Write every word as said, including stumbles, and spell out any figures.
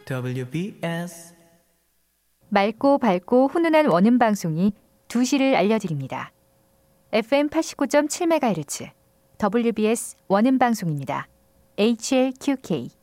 더블유비에스 맑고 밝고 훈훈한 원음 방송이 두 시를 알려드립니다. 에프엠 팔십구 점 칠 메가헤르츠 더블유비에스 원음 방송입니다. 에이치엘큐케이